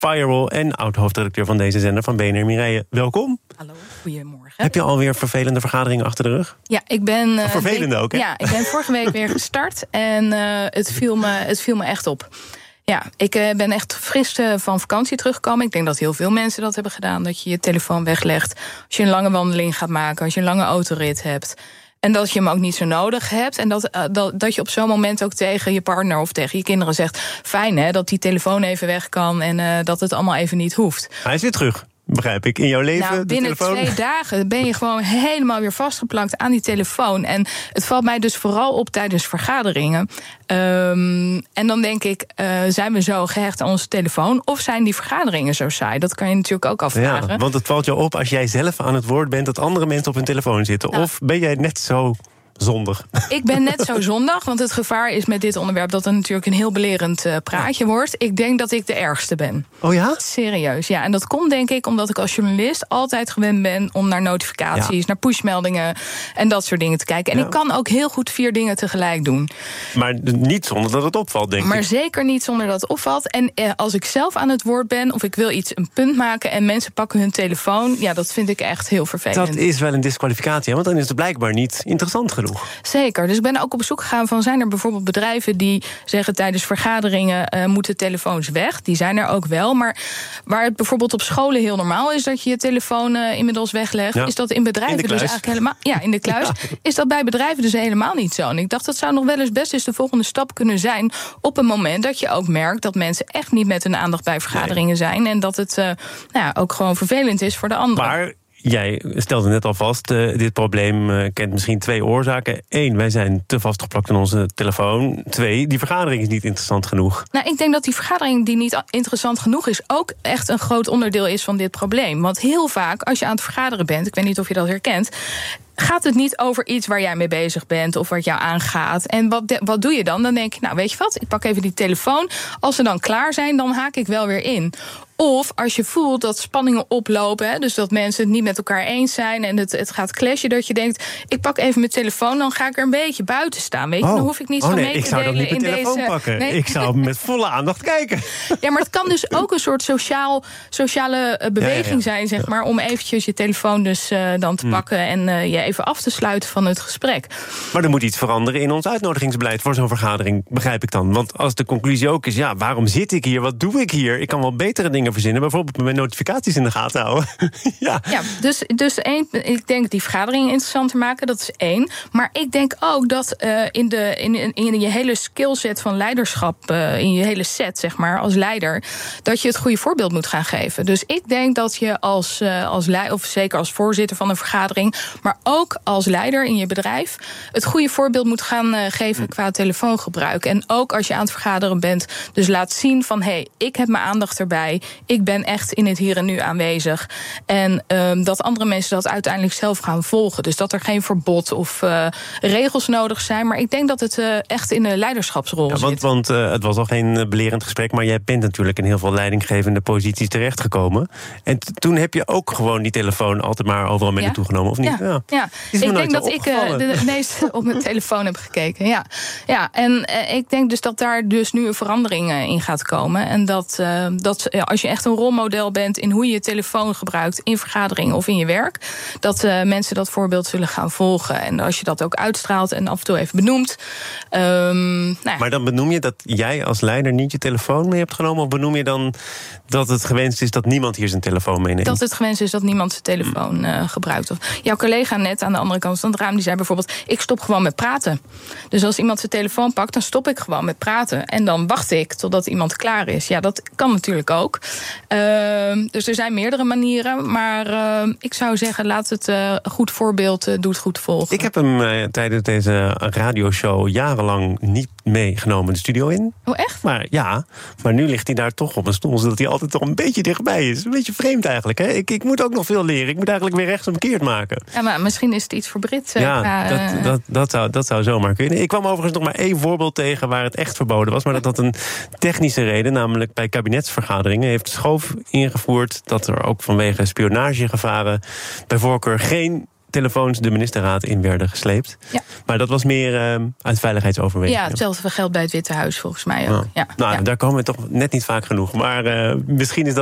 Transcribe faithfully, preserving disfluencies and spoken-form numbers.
firewall en oud-hoofdredacteur van deze zender van B N R. Mireille, welkom. Hallo, goedemorgen. Heb je alweer vervelende vergaderingen achter de rug? Ja, ik ben... Uh, vervelende ook, hè? Ja, ik ben vorige week weer gestart en uh, het, viel me, het viel me echt op. Ja, ik uh, ben echt fris uh, van vakantie teruggekomen. Ik denk dat heel veel mensen dat hebben gedaan. Dat je je telefoon weglegt als je een lange wandeling gaat maken, als je een lange autorit hebt. En dat je hem ook niet zo nodig hebt. En dat, uh, dat, dat je op zo'n moment ook tegen je partner of tegen je kinderen zegt, fijn hè, dat die telefoon even weg kan en uh, dat het allemaal even niet hoeft. Hij is weer terug. Begrijp ik, in jouw leven, nou, binnen de telefoon? twee dagen ben je gewoon helemaal weer vastgeplankt aan die telefoon. En het valt mij dus vooral op tijdens vergaderingen. Um, en dan denk ik, uh, zijn we zo gehecht aan onze telefoon? Of zijn die vergaderingen zo saai? Dat kan je natuurlijk ook afvragen. Ja, want het valt je op als jij zelf aan het woord bent dat andere mensen op hun telefoon zitten. Nou, of ben jij net zo zondig? Ik ben net zo zondig, want het gevaar is met dit onderwerp dat het natuurlijk een heel belerend uh, praatje wordt. Ik denk dat ik de ergste ben. Oh ja? Serieus, ja. En dat komt denk ik omdat ik als journalist altijd gewend ben om naar notificaties, ja. naar pushmeldingen en dat soort dingen te kijken. En ja. ik kan ook heel goed vier dingen tegelijk doen. Maar niet zonder dat het opvalt, denk maar ik. Maar zeker niet zonder dat het opvalt. En eh, als ik zelf aan het woord ben of ik wil iets een punt maken en mensen pakken hun telefoon, ja, dat vind ik echt heel vervelend. Dat is wel een disqualificatie, want dan is het blijkbaar niet interessant genoeg. Zeker, dus ik ben ook op zoek gegaan van, zijn er bijvoorbeeld bedrijven die zeggen tijdens vergaderingen uh, moeten telefoons weg? Die zijn er ook wel, maar waar het bijvoorbeeld op scholen heel normaal is dat je je telefoon uh, inmiddels weglegt, ja. is dat in bedrijven in dus eigenlijk helemaal, ja, in de kluis, ja. is dat bij bedrijven dus helemaal niet zo. En ik dacht, dat zou nog wel eens best eens de volgende stap kunnen zijn op een moment dat je ook merkt dat mensen echt niet met hun aandacht bij vergaderingen nee. zijn en dat het uh, nou ja, ook gewoon vervelend is voor de anderen. Maar jij stelde net al vast, uh, dit probleem uh, kent misschien twee oorzaken. Eén, wij zijn te vastgeplakt aan onze telefoon. Twee, die vergadering is niet interessant genoeg. Nou, ik denk dat die vergadering die niet interessant genoeg is ook echt een groot onderdeel is van dit probleem. Want heel vaak, als je aan het vergaderen bent, ik weet niet of je dat herkent, gaat het niet over iets waar jij mee bezig bent of wat jou aangaat. En wat, de, wat doe je dan? Dan denk je, nou weet je wat, ik pak even die telefoon. Als ze dan klaar zijn, dan haak ik wel weer in. Of als je voelt dat spanningen oplopen, hè, dus dat mensen het niet met elkaar eens zijn en het, het gaat clashen, dat je denkt, ik pak even mijn telefoon, dan ga ik er een beetje buiten staan. Weet je, oh. dan hoef ik niet oh, zo nee, mee ik te zou delen dan niet in mijn telefoon deze pakken. Nee. Ik zou met volle aandacht kijken. Ja, maar het kan dus ook een soort sociaal, sociale beweging ja, ja, ja. zijn, zeg maar, om eventjes je telefoon dus uh, dan te hmm. pakken en uh, je even af te sluiten van het gesprek. Maar er moet iets veranderen in ons uitnodigingsbeleid voor zo'n vergadering, begrijp ik dan. Want als de conclusie ook is, ja, waarom zit ik hier? Wat doe ik hier? Ik kan wel betere dingen verzinnen, bijvoorbeeld mijn notificaties in de gaten houden. ja. ja, dus, dus één, ik denk die vergadering interessanter maken, dat is één. Maar ik denk ook dat uh, in, de, in, in, in je hele skillset van leiderschap, uh, in je hele set, zeg maar, als leider, dat je het goede voorbeeld moet gaan geven. Dus ik denk dat je als, uh, als leider, of zeker als voorzitter van een vergadering, maar ook als leider in je bedrijf, het goede voorbeeld moet gaan uh, geven qua telefoongebruik. En ook als je aan het vergaderen bent, dus laat zien van, hé, hey, ik heb mijn aandacht erbij, ik ben echt in het hier en nu aanwezig. En um, dat andere mensen dat uiteindelijk zelf gaan volgen. Dus dat er geen verbod of uh, regels nodig zijn. Maar ik denk dat het uh, echt in de leiderschapsrol ja, want, zit. Want uh, het was al geen belerend gesprek, maar jij bent natuurlijk in heel veel leidinggevende posities terechtgekomen. En t- toen heb je ook gewoon die telefoon altijd maar overal mee ja. naartoe genomen, of niet? Ja, ja. ja. ik denk dat ik uh, de, de meest op mijn telefoon heb gekeken. Ja, ja. En uh, ik denk dus dat daar dus nu een verandering uh, in gaat komen. En dat, uh, dat ja, als je echt een rolmodel bent in hoe je je telefoon gebruikt in vergaderingen of in je werk, dat uh, mensen dat voorbeeld zullen gaan volgen. En als je dat ook uitstraalt en af en toe even benoemt. Um, nou ja. Maar dan benoem je dat jij als leider niet je telefoon mee hebt genomen? Of benoem je dan dat het gewenst is dat niemand hier zijn telefoon meeneemt? Dat het gewenst is dat niemand zijn telefoon uh, gebruikt. Of jouw collega net aan de andere kant van het raam, die zei bijvoorbeeld, ik stop gewoon met praten. Dus als iemand zijn telefoon pakt, dan stop ik gewoon met praten. En dan wacht ik totdat iemand klaar is. Ja, dat kan natuurlijk ook. Uh, dus er zijn meerdere manieren. Maar uh, ik zou zeggen, laat het uh, een goed voorbeeld, uh, doe het goed volgen. Ik heb hem uh, tijdens deze radioshow jarenlang niet meegenomen de studio in. Oh, echt? Maar ja, maar nu ligt hij daar toch op een stoel, zodat hij altijd toch een beetje dichtbij is. Een beetje vreemd eigenlijk, hè? Ik, ik moet ook nog veel leren. Ik moet eigenlijk weer rechtsomkeerd maken. Ja, maar misschien is het iets voor Brit. Uh, ja, qua, uh... dat, dat, dat, zou, dat zou zomaar kunnen. Ik kwam overigens nog maar één voorbeeld tegen waar het echt verboden was, maar dat had een technische reden, namelijk bij kabinetsvergaderingen heeft Schoof ingevoerd dat er ook vanwege spionagegevaren bij voorkeur geen telefoons de ministerraad in werden gesleept. Ja. Maar dat was meer uh, uit veiligheidsoverwegingen. Ja, hetzelfde geldt bij het Witte Huis volgens mij ook. Oh. Ja. Nou, ja. daar komen we toch net niet vaak genoeg. Maar uh, misschien is dat